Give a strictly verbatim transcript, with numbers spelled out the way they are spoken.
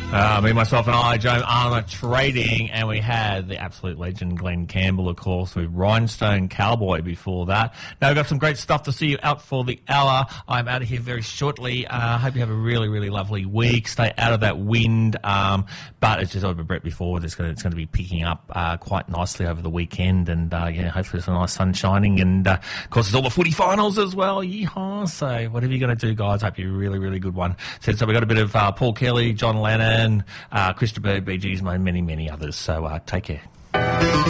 Uh, me, myself and I, Joe Armour Trading, and we had the absolute legend Glenn Campbell, of course, with Rhinestone Cowboy before that. Now, we've got some great stuff to see you out for the hour. I'm out of here very shortly. I uh, hope you have a really, really lovely week. Stay out of that wind. Um, but it's just over Brett before. It's going to be picking up uh, quite nicely over the weekend. And, uh, yeah, hopefully there's some nice sun shining. And, uh, of course, there's all the footy finals as well. Yeehaw. So whatever you're going to do, guys, hope you're a really, really good one. So, so we've got a bit of uh, Paul Kelly, John Lennon, uh, Christopher, Bee Gees, many, many others. So uh, take care.